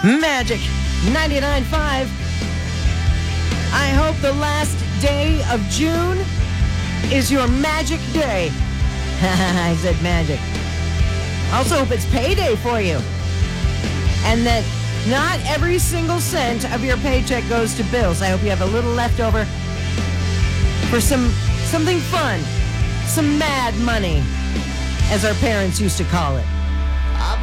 Magic 99.5. I hope the last day of June is your magic day. I said magic. Also hope it's payday for you. And that not every single cent of your paycheck goes to bills. I hope you have a little left over for something fun. Some mad money, as our parents used to call it.